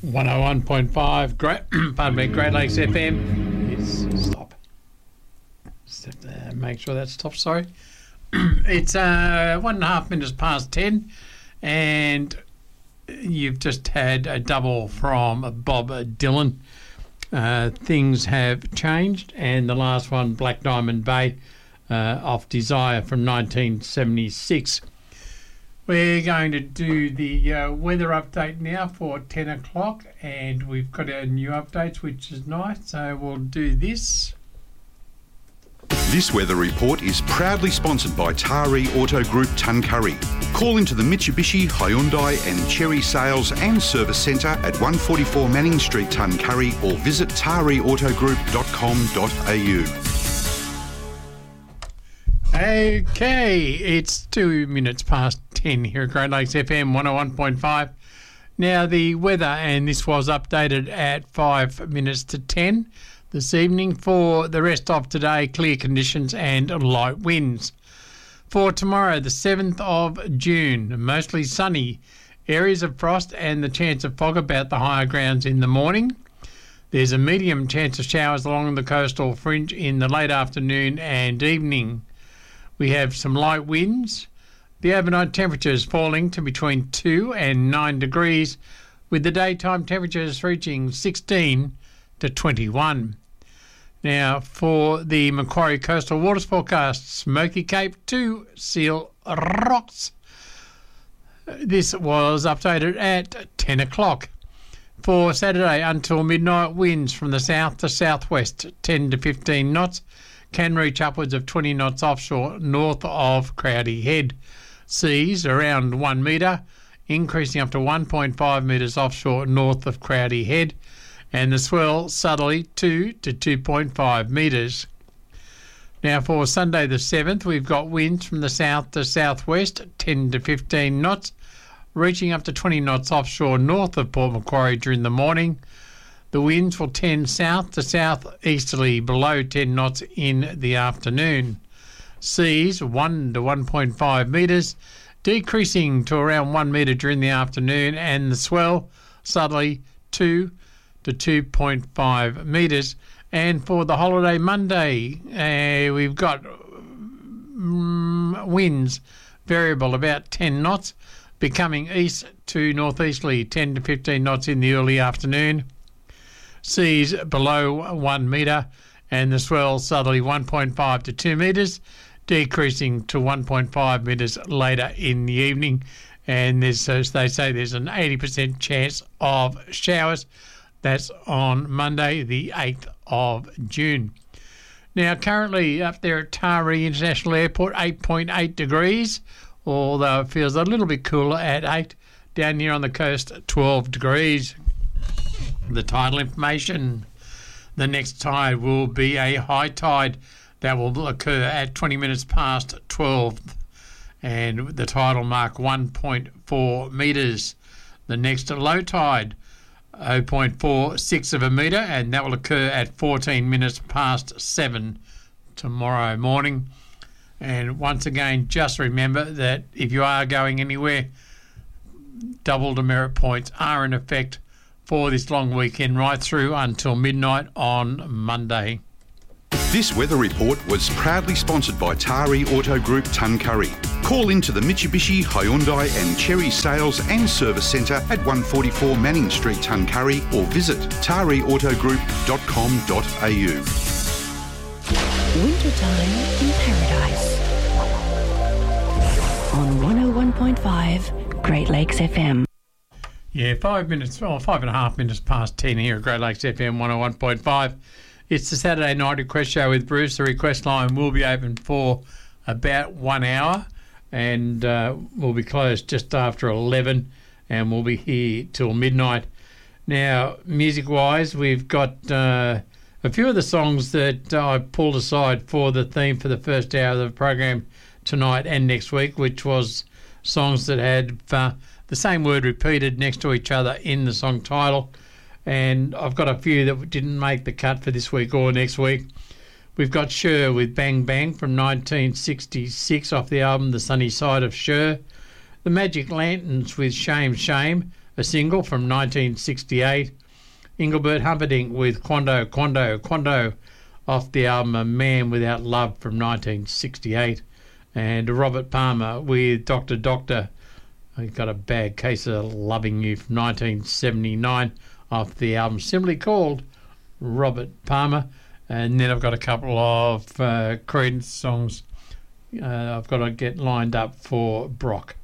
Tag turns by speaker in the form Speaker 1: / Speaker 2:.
Speaker 1: 101.5 Great Lakes FM. Stop. Just have to make sure that stops, sorry. It's 1.5 minutes past 10, and you've just had a double from Bob Dylan. Things have changed, and the last one, Black Diamond Bay, off Desire from 1976. We're going to do the weather update now for 10 o'clock, and we've got our new updates, which is nice, so we'll do this.
Speaker 2: This weather report is proudly sponsored by Taree Auto Group Tuncurry. Call into the Mitsubishi, Hyundai and Cherry Sales and Service Centre at 144 Manning Street, Tuncurry, or visit tareautogroup.com.au.
Speaker 1: Okay, it's 2 minutes past 10 here at Great Lakes FM 101.5. Now the weather, and this was updated at 5 minutes to 10 this evening. For the rest of today, clear conditions and light winds. For tomorrow, the 7th of June, mostly sunny, areas of frost and the chance of fog about the higher grounds in the morning. There's a medium chance of showers along the coastal fringe in the late afternoon and evening. We have some light winds. The overnight temperatures falling to between 2 and 9 degrees, with the daytime temperatures reaching 16 to 21. Now, for the Macquarie Coastal Waters forecast, Smoky Cape to Seal Rocks. This was updated at 10 o'clock. For Saturday until midnight, winds from the south to southwest, 10 to 15 knots, can reach upwards of 20 knots offshore north of Crowdy Head. Seas around 1 metre, increasing up to 1.5 metres offshore north of Crowdy Head, and the swell subtly 2 to 2.5 metres. Now for Sunday the 7th, we've got winds from the south to southwest, 10 to 15 knots, reaching up to 20 knots offshore north of Port Macquarie during the morning. The winds will tend south to southeasterly below 10 knots in the afternoon. Seas 1 to 1.5 metres, decreasing to around 1 metre during the afternoon, and the swell subtly 2 to 2.5 metres. And for the holiday Monday, we've got winds variable about 10 knots, becoming east to northeasterly 10 to 15 knots in the early afternoon. Seas below 1 metre, and the swell southerly 1.5 to 2 metres, decreasing to 1.5 metres later in the evening. And there's, as they say, there's an 80% chance of showers. That's on Monday, the 8th of June. Now, currently up there at Taree International Airport, 8.8 degrees, although it feels a little bit cooler at 8. Down here on the coast, 12 degrees. The tidal information. The next tide will be a high tide that will occur at 20 minutes past 12, and the tide will mark 1.4 metres. The next low tide, 0.46 of a metre, and that will occur at 14 minutes past 7 tomorrow morning. And once again, just remember that if you are going anywhere, double demerit points are in effect for this long weekend right through until midnight on Monday.
Speaker 2: This weather report was proudly sponsored by Taree Auto Group Tuncurry. Call into the Mitsubishi, Hyundai and Cherry Sales and Service Centre at 144 Manning Street, Tuncurry, or visit tareautogroup.com.au.
Speaker 3: Wintertime in Paradise on 101.5 Great Lakes FM.
Speaker 1: Yeah, 5.5 minutes past 10 here at Great Lakes FM 101.5. It's the Saturday Night Request Show with Bruce. The request line will be open for about 1 hour, and we'll be closed just after 11, and we'll be here till midnight. Now, music-wise, we've got a few of the songs that I've pulled aside for the theme for the first hour of the program tonight and next week, which was songs that had the same word repeated next to each other in the song title. And I've got a few that didn't make the cut for this week or next week. We've got Cher with Bang Bang from 1966 off the album The Sunny Side of Cher. The Magic Lanterns with Shame Shame a single from 1968. Engelbert Humperdinck with Quando, Quando, Quando off the album A Man Without Love from 1968. And Robert Palmer with Doctor Doctor. He's got a bad case of loving you from 1979 off the album simply called Robert Palmer. And then I've got a couple of Creedence songs I've got to get lined up for Brock.